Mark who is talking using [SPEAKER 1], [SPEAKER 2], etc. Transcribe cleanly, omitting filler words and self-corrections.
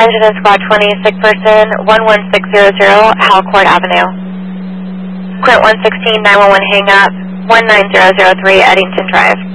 [SPEAKER 1] Engine in Squad 20, sick person, 11600 Halcourt Avenue. Quint 116, 911 hang up, 19003 Eddington Drive.